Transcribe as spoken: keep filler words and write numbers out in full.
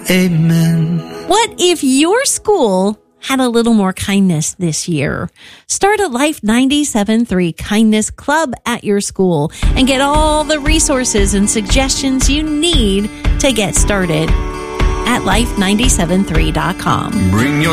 Amen. What if your school had a little more kindness this year? Start a Life ninety-seven point three Kindness Club at your school and get all the resources and suggestions you need to get started at life ninety-seven point three dot com. Bring your